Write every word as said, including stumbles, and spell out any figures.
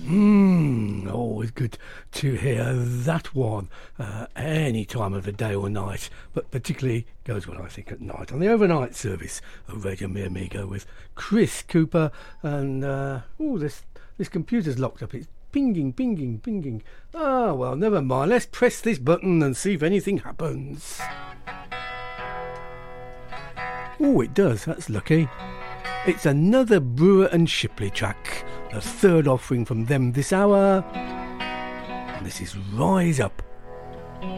Hmm, always good to hear that one uh, any time of the day or night, but particularly goes well, I think, at night on the overnight service of Radio Mi Amigo with Chris Cooper. And uh, oh, this this computer's locked up. It's pinging, pinging, pinging. Ah, well, never mind. Let's press this button and see if anything happens. Oh, it does. That's lucky. It's another Brewer and Shipley track, the third offering from them this hour. And this is Rise Up.